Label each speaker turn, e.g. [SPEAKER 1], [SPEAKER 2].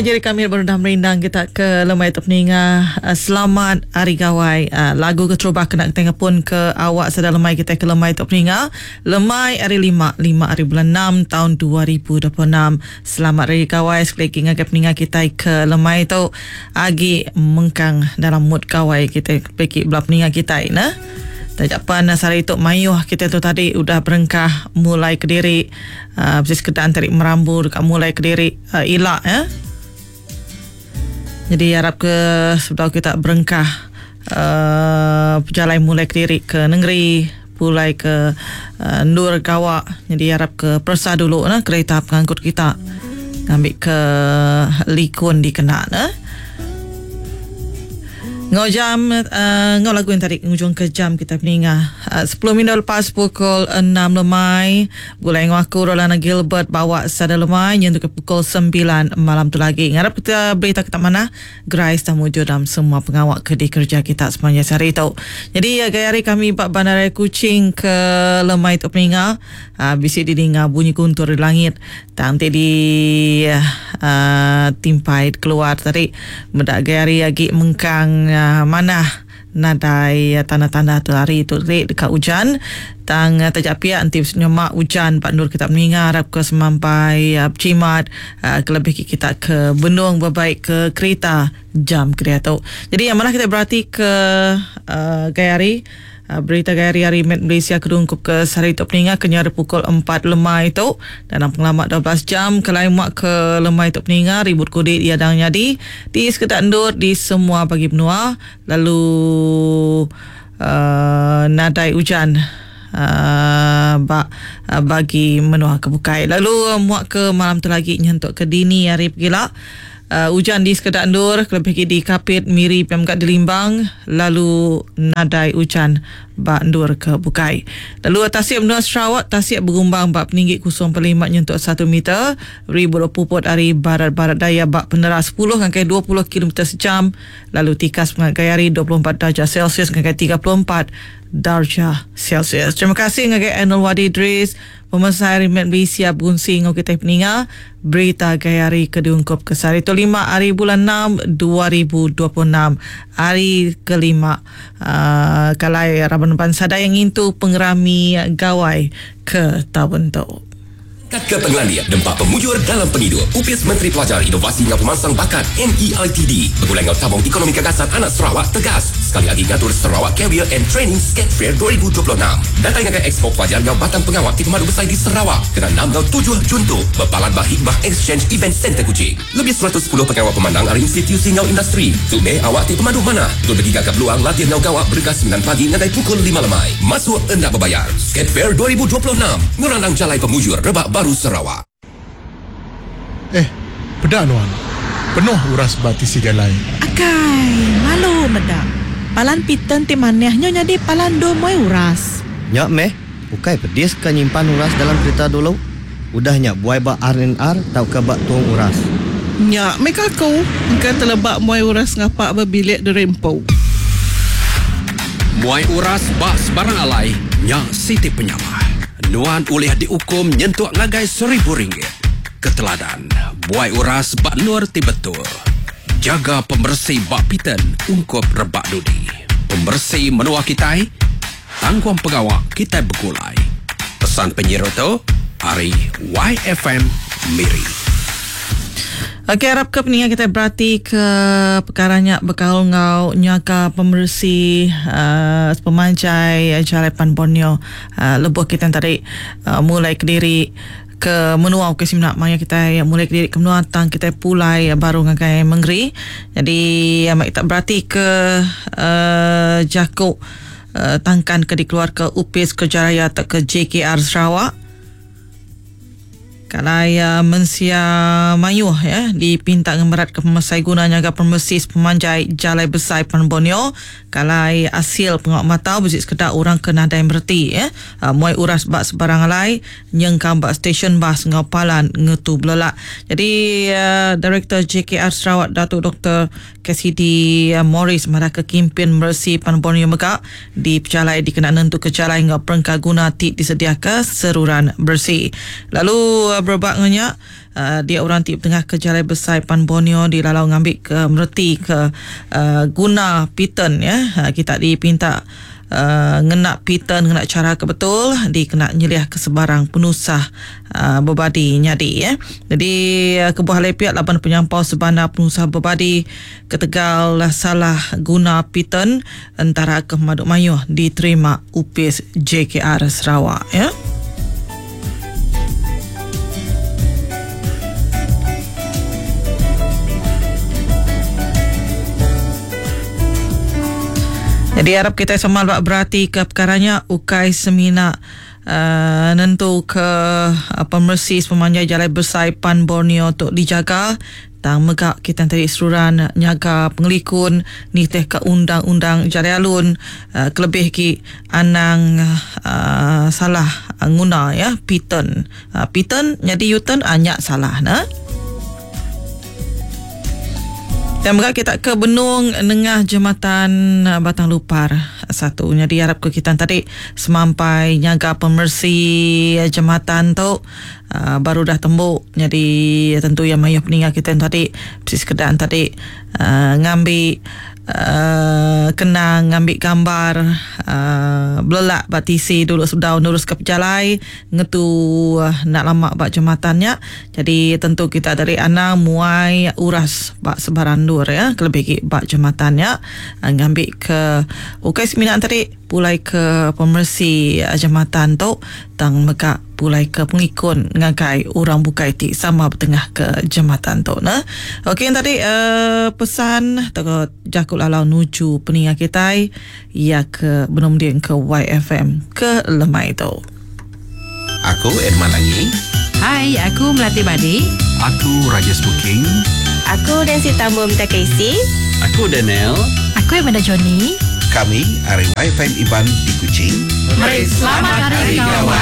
[SPEAKER 1] Jadi kami berudah merindang kita ke lemai terpeninga. Selamat Hari Gawai. Lagu keterubah kena tengah pun ke awak sedang lemai kita ke lemai terpeninga. Lemai hari 5 hari bulan 6 tahun 2026. Selamat Hari Gawai. Sekali lagi ngagak peninga kita ke lemai tu agi mengkang dalam mood gawai kita pergi belah peninga kita nah. Tajapan sari itu mayuh kita tu tadi udah berengkah mulai ke diri besis kedaan tarik merambu dekat mulai ke diri ilak ya. Jadi harap ke sebelum kita berengkah berjalan mulai ke diri ke negeri mulai ke Nur Gawak. Jadi harap ke persa dulu nah kereta pengangkut kita ambil ke Likun di Kenak nah. Ngau jam ngau lagu yang tadi ngujung ke jam kita peninga 10 minit lepas pukul 6 lemai gulai ngaku Rolana Gilbert bawa sada lemai yang untuk pukul 9 malam tu lagi. Ngarap kita berita kita mana Grace dah wujud dalam semua pengawak kedai kerja kita sepanjang hari itu. Jadi gaya hari kami bak Bandaraya Kuching ke lemai tu peninga bisi didengar bunyi guntur di langit nanti di timpai keluar tadi mendak gaya hari lagi mengkang mana nadai tanda-tanda tu hari tu dekat hujan tang terjapia anti nyomak hujan Pak Nur kita meninggal harap ke semampai cimat kelebih kita ke Benung berbaik ke kereta jam kereta. Jadi yang mana kita berarti ke Gayari berita Gayari hari Malaysia kedungkup ke Sari Tok Peninga kenyara pukul 4 lemai itu dalam pengalaman 12 jam kelai mak ke lemai Tok Peninga ribut kudik iadang nyadi di sekedar endur di semua bagi benua lalu nadai hujan bagi menua kebukai lalu muak ke malam tu lagi nyentuk ke dini hari pergilah hujan di sekedar endur kelebih di Kapit Miri pemkat di Limbang lalu nadai hujan bak endur ke Bukai lalu Tasik Benua Sarawak Tasik bergumbang bak peninggi 0.5 nyentuk 1 meter ribu puput hari barat-barat daya bak penera 10 ngangkai 20 km sejam lalu Tikas ngangkai hari 24 darjah Celsius ngangkai 34 darjah Celsius. Terima kasih ngagai Anul Wadi Idris Pemerintah Rimet Malaysia berungsi ngau kita peninga berita gayari kedungkup ke Sari itu 5 hari bulan 6 2026 hari kelima kalai Raban Pansada yang itu pengerami gawai ke tahun tu.
[SPEAKER 2] Ke Penglandia, Dempak Pemujur dalam Pengidur. Upis Menteri Pelajar Inovasi dan Pemansang Bakat MEITD bergulai ngau tabung ekonomi gagasan anak Sarawak tegas. Sekali lagi ngatur Sarawak Career and Training Skate Fair 2026. Datai ngagai Expo Pelajar ngau batang pengawak di Pemadu Besar di Sarawak. Kena 6 ngau 7 Junto berpalan bah Hikmah Exchange Event Center Kuching. Lebih 110 pengawak pemandang dari institusi ngau industri. Sumeh awak di Pemadu mana? Untuk bagi gagap luang latihan ngau gawak bergas 9 pagi ngagai pukul 5 lemai. Masuk endak berbayar. Skate Fair 2026. Ngurandang Jalai Pemujur Rebak Baru Sarawak.
[SPEAKER 3] Pedak nuan. Penuh uras bati si galai.
[SPEAKER 4] Akai, malu medak. Palan piten ti manehnya jadi palan do moy uras.
[SPEAKER 5] Nyak meh, ukai pedis ke nyimpan uras dalam kereta dulu. Udah nyak buai bak R&R tau ke bak tuang uras.
[SPEAKER 4] Nyak meh kaku, engkau telebak moy uras ngapak berbilik di rempo.
[SPEAKER 6] Muai uras bak sebarang alai, nyak Siti Penyamah. Nuan oleh dihukum nyentuh ngagai RM1,000. Keteladan, buai uras bak nur ti betul. Jaga pembersih bak piten ungkup rebak dudi. Pembersih menua kitai, tangguang pegawak kita bergulai. Pesan penyiar tu, hari YFM Miri.
[SPEAKER 1] Okey, harap ke peningan kita berarti ke perkaranya bekal ngau nyaka pembersih pemanjai Jalepan Borneo lebuh kita tadi mulai ke diri ke menua ke simnak maya kita yang mulai ke diri ke menua tang kita pulai baru ngagai menggeri. Jadi amat kita berarti ke jakuk tangkan ke dikeluar ke Upis Kerjaraya tak ke JKR Sarawak. Kalai mensia mayuh ya dipinta ngemerat ke pemasai guna nyaga permesis pemanjai Jalai Besar Pan Borneo kalai hasil pengawak matau besit sekedar orang ke nadai berti ya muai uras bak sebarang alai nyengkam bak stesen bas ngapalan ngetu belelak. Jadi Director JKR Sarawak Datuk Dr. Cassidy Morris marah ke kimpin Mercy Pan Borneo Megak di pejalai dikenaan untuk ke jalai ngau perengka guna ti disediakan seruran bersih. Lalu berbak ngenyak dia orang tip tengah ke Jalan Besar Pan Borneo di lalau ngambil ke mereti ke guna piten ya. Kita dipinta ngenak piten, ngenak cara ke betul di kena nyeliah ke sebarang penusah berbadi nyadi ya. Jadi kebuah lepiat lapan penyampau sebandar penusah berbadi ke Tegal salah guna piten antara ke Maduk Mayuh diterima UPIS JKR Sarawak ya. Jadi harap kita semal berarti ke perkaranya ukai semina nentu ke pemersis pemanjai Jalan Besar Pan Borneo untuk dijaga tang megak kita tadi seruran nyaga pengelikun ni teh ke undang-undang Jalan Alun kelebih ki anang salah guna ya piten jadi yutan anyak salah nah. Dan mereka kita ke Benung Nengah Jambatan Batang Lupar satunya diharap ke kita tadi semampai nyaga pemersi jambatan tu baru dah tembuk. Jadi tentu yang mayuh peninggal kita tadi persis kedaan tadi ngambil kena ngambil gambar belelak batisi dulu sudah nurus ke pejalai ngetu nak lama bak jematannya. Jadi tentu kita dari ana muai uras bak sebarandur ya kelebih bak jematannya ngambil ke ukai seminan tadi pulai ke pemersi jambatan tu tang meka pulai ke pengikun ngagai orang bukai ti sama bertengah ke jambatan tu nah. Okey tadi pesan takut jakul alau nuju peningat kita ia ke benum dia ke YFM ke lemai tu.
[SPEAKER 7] Aku Edman Langi.
[SPEAKER 8] Hai, aku Melati Badi.
[SPEAKER 6] Aku Rajas Booking.
[SPEAKER 9] Aku Nancy Tambum Takaisi.
[SPEAKER 6] Aku Daniel.
[SPEAKER 8] Aku Amanda Johnny.
[SPEAKER 7] Kami Ari YFM Iban di Kuching.
[SPEAKER 8] Mari selamat hari kawan.